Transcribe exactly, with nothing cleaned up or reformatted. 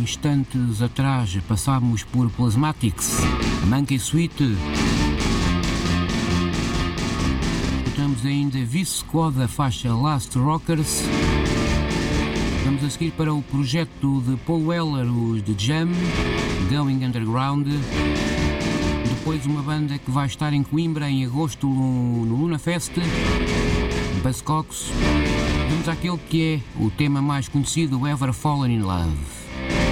instantes atrás passámos por Plasmatics, Monkey Suite. Escutamos ainda V-Squad, da faixa Last Rockers. Vamos a seguir para o projeto de Paul Weller, os The Jam, Going Underground. Depois uma banda que vai estar em Coimbra em agosto no Luna Fest, Buzzcocks. Vamos àquele que é o tema mais conhecido, Ever Fallen in Love.